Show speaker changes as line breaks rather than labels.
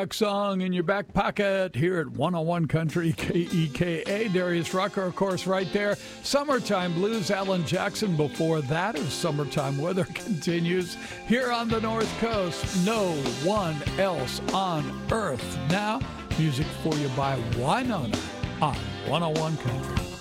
Song in your back pocket here at 101 Country KEKA. Darius Rucker, of course, right there. Summertime Blues, Alan Jackson before that, as summertime weather continues here on the North Coast. No one else on earth. Now, music for you by Wynonna on 101 Country.